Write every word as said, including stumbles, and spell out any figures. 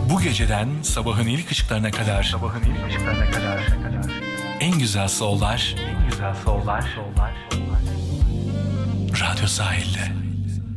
Bu geceden sabahın ilk ışıklarına kadar, sabahın ilk ışıklarına kadar, en güzel soul'lar, en güzel soul'lar, Radyo Sahil'de.